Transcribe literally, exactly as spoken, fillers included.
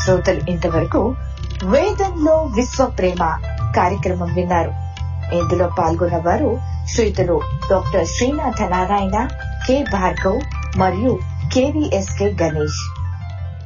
శ్రోతలు ఇంతవరకు వేదంలో విశ్వ ప్రేమ కార్యక్రమం విన్నారు. ఇందులో పాల్గొన్న వారు శ్రీతులు డాక్టర్ శ్రీనాథ నారాయణ, కె భార్గవ్ మరియు కెవిఎస్కే గణేష్.